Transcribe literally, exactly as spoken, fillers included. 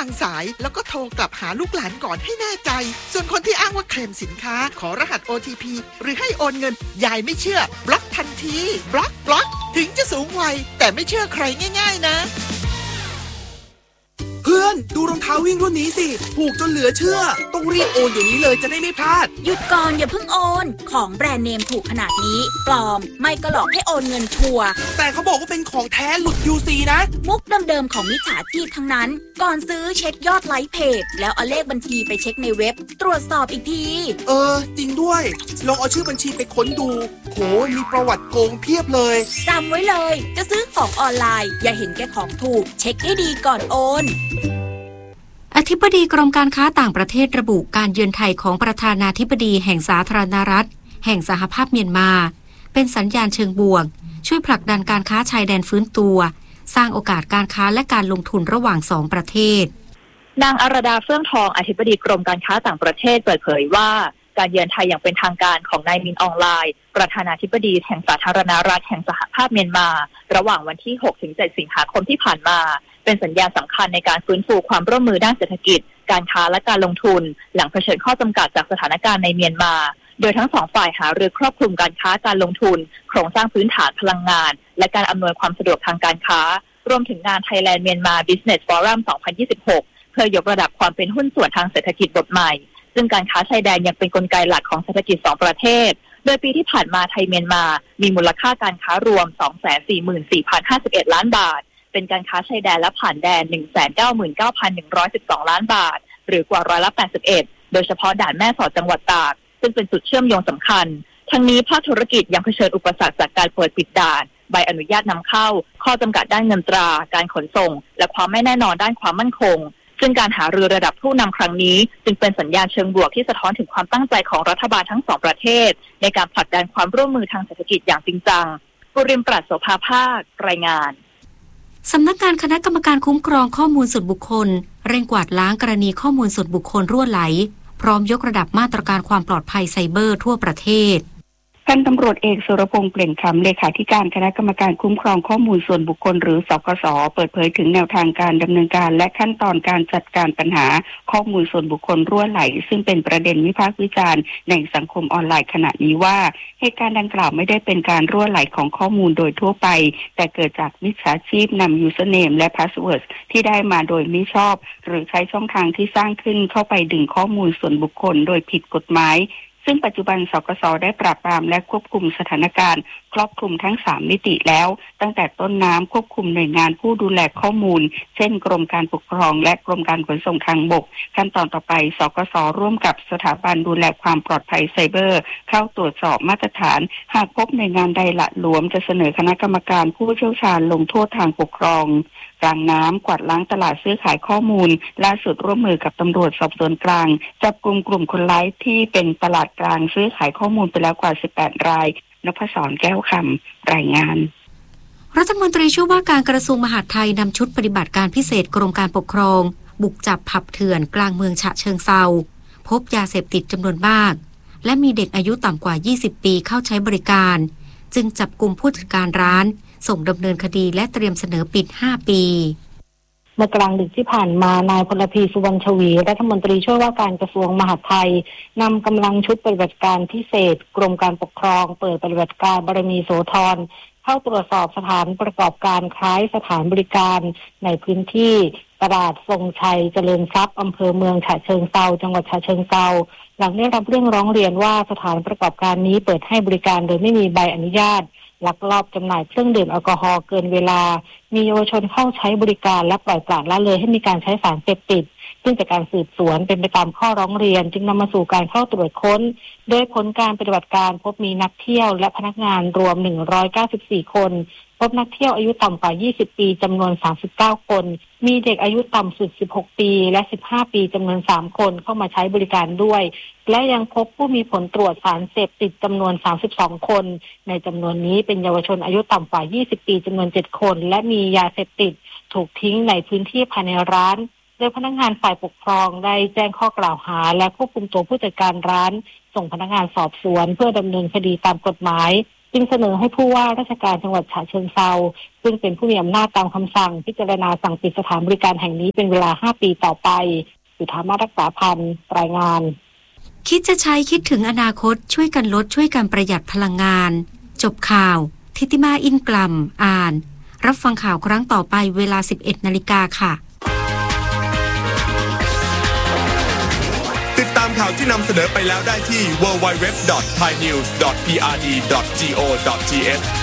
างสายแล้วก็โทรกลับหาลูกหลานก่อนให้แน่ใจส่วนคนที่อ้างว่าเคลมสินค้าขอรหัส โอ ที พี หรือให้โอนเงินยายไม่เชื่อบล็อกทันทีบล็อกบล็อกถึงจะสูงวัยแต่ไม่เชื่อใครง่ายๆนะเพื่อนดูรองเท้าวิ่งรุ่นนี้สิถูกจนเหลือเชื่อต้องรีบโอนเดี๋ยวนี้เลยจะได้ไม่พลาดหยุดก่อนอย่าเพิ่งโอนของแบรนด์เนมถูกขนาดนี้ปลอมไม่ก็หลอกให้โอนเงินชัวร์แต่เขาบอกว่าเป็นของแท้หลุด ยู ซี นะมุกเดิมๆของมิจฉาชีพทั้งนั้นก่อนซื้อเช็คยอดไลค์เพจแล้วเอาเลขบัญชีไปเช็คในเว็บตรวจสอบอีกทีเออจริงด้วยลองเอาชื่อบัญชีไปค้นดูโหมีประวัติโกงเพียบเลยจำไว้เลยจะซื้อของออนไลน์อย่าเห็นแก่ของถูกเช็คให้ดีก่อนโอนอธิบดีกรมการค้าต่างประเทศระบุการเยือนไทยของประธานาธิบดีแห่งสาธารณรัฐแห่งสหภาพเมียนมาเป็นสัญญาณเชิงบวกช่วยผลักดันการค้าชายแดนฟื้นตัวสร้างโอกาสการค้าและการลงทุนระหว่างสองประเทศนางอรดาเฟื่องทองอธิบดีกรมการค้าต่างประเทศเปิดเผยว่าการเยือนไทยอย่างเป็นทางการของนายมินอองไลน์ประธานาธิบดีแห่งสาธารณรัฐแห่งสหภาพเมียนมาระหว่างวันที่ หกถึงเจ็ด สิงหาคมที่ผ่านมาเป็นสัญญาณสำคัญในการฟื้นฟูความร่วมมือด้านเศรษฐกิจการค้าและการลงทุนหลังเผชิญข้อจำกัดจากสถานการณ์ในเมียนมาโดยทั้งสองฝ่ายหารือครอบคลุมการค้าการลงทุนโครงสร้างพื้นฐานพลังงานและการอำนวยความสะดวกทางการค้ารวมถึงงาน Thailand Myanmar Business Forum สองพันยี่สิบหกเพื่อยกระดับความเป็นหุ้นส่วนทางเศรษฐกิจบทใหม่ซึ่งการค้าชายแดนยังเป็นกลไกหลักของเศรษฐกิจสองประเทศโดยปีที่ผ่านมาไทยเมียนมามีมูลค่าการค้ารวม สองแสนสี่หมื่นสี่พันห้าสิบเอ็ด ล้านบาทเป็นการค้าชายแดนและผ่านแดน หนึ่งแสนเก้าหมื่นเก้าพันหนึ่งร้อยสิบสอง ล้านบาทหรือกว่าร้อยละแปดสิบเอ็ดโดยเฉพาะด่านแม่สอดจังหวัดตากซึ่งเป็นจุดเชื่อมโยงสำคัญทั้งนี้ภาคธุรกิจยังเผชิญอุปสรรคจากการเปิดปิดด่านใบอนุญาตนำเข้าข้อจำกัดด้านเงินตราการขนส่งและความไม่แน่นอนด้านความมั่นคงซึ่งการหารือระดับผู้นำครั้งนี้จึงเป็นสัญญาณเชิงบวกที่สะท้อนถึงความตั้งใจของรัฐบาลทั้งสองประเทศในการผลักดันความร่วมมือทางเศรษฐกิจอย่างจริงจังกุริมปรัชโสภาภาครายงานสำนักงานคณะกรรมการคุ้มครองข้อมูลส่วนบุคคลเร่งกวาดล้างกรณีข้อมูลส่วนบุคคลรั่วไหลพร้อมยกระดับมาตรการความปลอดภัยไซเบอร์ทั่วประเทศพันตำรวจเอกสุรพงษ์เปล่งคำเลขาธิการคณะกรรมการคุ้มครองข้อมูลส่วนบุคคลหรือสคสเปิดเผยถึงแนวทางการดำเนินการและขั้นตอนการจัดการปัญหาข้อมูลส่วนบุคคลรั่วไหลซึ่งเป็นประเด็นวิพากษ์วิจารณ์ในสังคมออนไลน์ขณะนี้ว่าเหตุการณ์ดังกล่าวไม่ได้เป็นการรั่วไหลของข้อมูลโดยทั่วไปแต่เกิดจากมิจฉาชีพนำ username และ password ที่ได้มาโดยไม่ชอบหรือใช้ช่องทางที่สร้างขึ้นเข้าไปดึงข้อมูลส่วนบุคคลโดยผิดกฎหมายซึ่งปัจจุบันสคสได้ปราบปรามและควบคุมสถานการณ์ครอบคลุมทั้งสามมิติแล้วตั้งแต่ต้นน้ำควบคุมหน่วยงานผู้ดูแลข้อมูลเช่นกรมการปกครองและกรมการขนส่งทางบกขั้นตอนต่อไปสคสร่วมกับสถาบันดูแลความปลอดภัยไซเบอร์เข้าตรวจสอบมาตรฐานหากพบหน่วยงานใดละหลวมจะเสนอคณะกรรมการผู้เชี่ยวชาญลงโทษทางปกครองกลางน้ำกวาดล้างตลาดซื้อขายข้อมูลล่าสุดร่วมมือกับตำรวจสอบสวนกลางจับกลุ่มกลุ่มคนร้ายที่เป็นตลาดกลางซื้อขายข้อมูลไปแล้วกว่าสิบแปดรายนพศรแก้วคำรายงานรัฐมนตรีช่วยว่าการกระทรวงมหาดไทยนำชุดปฏิบัติการพิเศษกรมการปกครองบุกจับผับเถื่อนกลางเมืองฉะเชิงเทราพบยาเสพติดจำนวนมากและมีเด็กอายุต่ำกว่ายี่สิบปีเข้าใช้บริการจึงจับกุมผู้จัดการร้านส่งดำเนินคดีและเตรียมเสนอปิดห้าปีเมื่อกลางดึกที่ผ่านมานายพลพีสุวรรณชวีรัฐมนตรีช่วยว่าการกระทรวงมหาดไทยนำกำลังชุดปฏิบัติการพิเศษกรมการปกครองเปิดปฏิบัติการบารมีโสธรเข้าตรวจสอบสถานประกอบการคล้ายสถานบริการในพื้นที่ตลาดทรงชัยเจริญทรัพย์อำเภอเมืองฉะเชิงเทราจังหวัดฉะเชิงเทราหลังได้รับเรื่องร้องเรียนว่าสถานประกอบการนี้เปิดให้บริการโดยไม่มีใบอนุญาตลักลอบจำหน่ายเครื่องดื่มแอลกอฮอล์เกินเวลามีเยาวชนเข้าใช้บริการและปล่อยปละละเลยให้มีการใช้สารเสพติดซึ่งจากการสืบสวนเป็นไปตามข้อร้องเรียนจึงนำมาสู่การเข้าตรวจค้นโดยผลการปฏิบัติการพบมีนักเที่ยวและพนักงานรวมหนึ่งร้อยเก้าสิบสี่คนพบนักเที่ยวอายุต่ำกว่ายี่สิบปีจำนวนสามสิบเก้าคนมีเด็กอายุต่ำสุดสิบหกปีและสิบห้าปีจำนวนสามคนเข้ามาใช้บริการด้วยและยังพบผู้มีผลตรวจสารเสพติดจำนวนสามสิบสองคนในจำนวนนี้เป็นเยาวชนอายุต่ำกว่ายี่สิบปีจำนวนเจ็ดคนและมียาเสพติดถูกทิ้งในพื้นที่ภายในร้านโดยพนักงานฝ่ายปกครองได้แจ้งข้อกล่าวหาและควบคุมตัวผู้จัดการร้านส่งพนักงานสอบสวนเพื่อดำเนินคดีตามกฎหมายจึงเสนอให้ผู้ว่าราชการจังหวัดฉะเชิงเทราซึ่งเป็นผู้มีอำนาจตามคำสั่งพิจารณาสั่งปิดสถานบริการแห่งนี้เป็นเวลาห้าปีต่อไปสุธามาศรักษาพันธ์รายงานคิดจะใช้คิดถึงอนาคตช่วยกันลดช่วยกันประหยัดพลังงานจบข่าวทิติมาอินกลัมอ่านรับฟังข่าวครั้งต่อไปเวลา สิบเอ็ดนาฬิกา นค่ะติดตามข่าวที่นำเสนอไปแล้วได้ที่ ดับเบิลยู ดับเบิลยู ดับเบิลยู ดอท ไทยนิวส์ ดอท พี อาร์ ดี ดอท จี โอ ดอท ที เอช